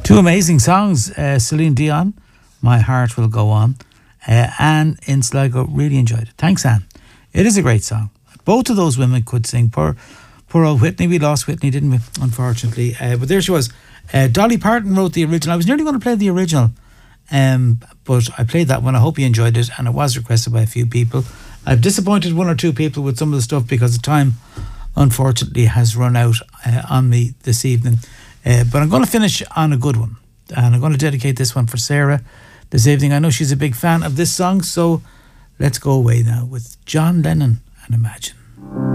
Two amazing songs. Celine Dion, My Heart Will Go On. Anne in Sligo, really enjoyed it. Thanks, Anne. It is a great song. Both of those women could sing. Poor old Whitney. We lost Whitney, didn't we? Unfortunately. But there she was. Dolly Parton wrote the original. I was nearly going to play the original, but I played that one. I hope you enjoyed it, and it was requested by a few people. I've disappointed one or two people with some of the stuff because the time, unfortunately, has run out on me this evening. But I'm going to finish on a good one, and I'm going to dedicate this one for Sarah this evening. I know she's a big fan of this song, so let's go away now with John Lennon and Imagine.